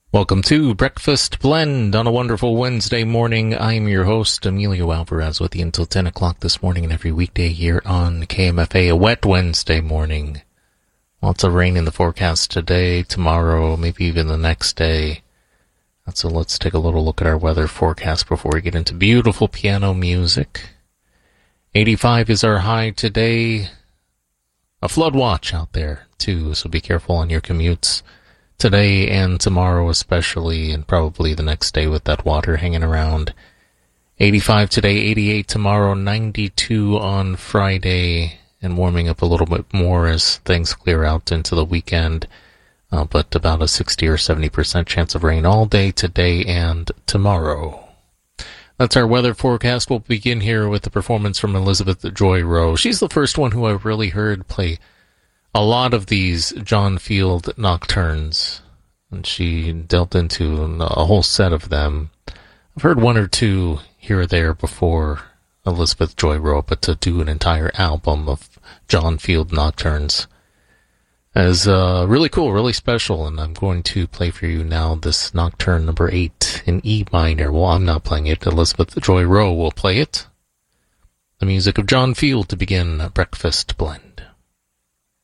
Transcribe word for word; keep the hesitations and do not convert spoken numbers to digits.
Welcome to Breakfast Blend on a wonderful Wednesday morning. I'm your host, Emilio Alvarez, with you until ten o'clock this morning and every weekday here on K M F A. A wet Wednesday morning. Lots of rain in the forecast today, tomorrow, maybe even the next day. So let's take a little look at our weather forecast before we get into beautiful piano music. eighty-five is our high today. A flood watch out there, too, so be careful on your commutes. Today and tomorrow especially, and probably the next day with that water hanging around. eighty-five today, eighty-eight tomorrow, ninety-two on Friday, and warming up a little bit more as things clear out into the weekend. Uh, but about a sixty or seventy percent chance of rain all day today and tomorrow. That's our weather forecast. We'll begin here with the performance from Elizabeth Joy Rowe. She's the first one who I've really heard play a lot of these John Field nocturnes, and she delved into a whole set of them. I've heard one or two here or there before Elizabeth Joy Rowe, but to do an entire album of John Field nocturnes is uh, really cool, really special, and I'm going to play for you now this nocturne number eight in E minor. Well, I'm not playing it. Elizabeth Joy Rowe will play it. The music of John Field to begin Breakfast Blend.